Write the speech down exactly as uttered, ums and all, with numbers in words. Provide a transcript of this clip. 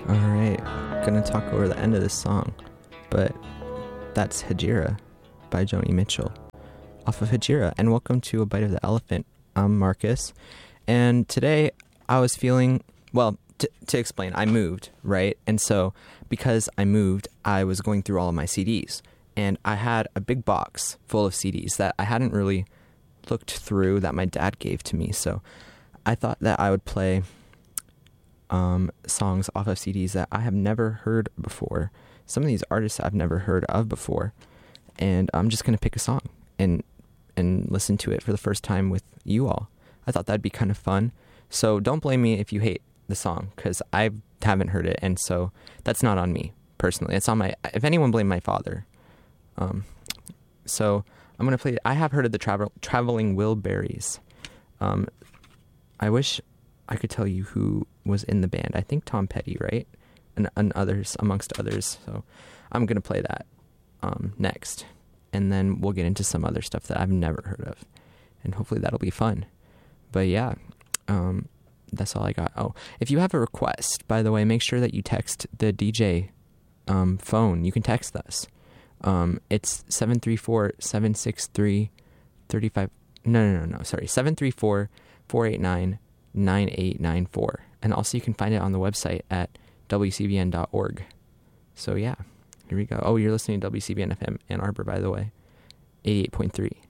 Alright, gonna talk over the end of this song, but that's Hejira by Joni Mitchell off of Hejira. And welcome to A Bite of the Elephant. I'm Marcus, and today I was feeling, well, t- to explain, I moved, right? And so because I moved, I was going through all of my C Ds, and I had a big box full of C Ds that I hadn't really looked through that my dad gave to me. So I thought that I would play um, songs off of C Ds that I have never heard before. Some of these artists I've never heard of before, and I'm just going to pick a song and and listen to it for the first time with you all. I thought that'd be kind of fun. So don't blame me if you hate the song, because I haven't heard it, and so that's not on me personally. It's on my, if anyone, blame my father. Um, so I'm going to play, I have heard of the travel, Traveling Wilburys. Um, I wish I could tell you who was in the band. I think Tom Petty, right? And, and others, amongst others. So I'm going to play that um, next. And then we'll get into some other stuff that I've never heard of. And hopefully that'll be fun. But yeah, um, that's all I got. Oh, if you have a request, by the way, make sure that you text the D J um, phone. You can text us. Um, it's seven three four, seven six three, three five... No, no, no, no, sorry. seven three four, four eight nine, nine eight nine four. And also you can find it on the website at w c b n dot org. So yeah, here we go. Oh, you're listening to W C B N F M Ann Arbor, by the way. eighty-eight point three.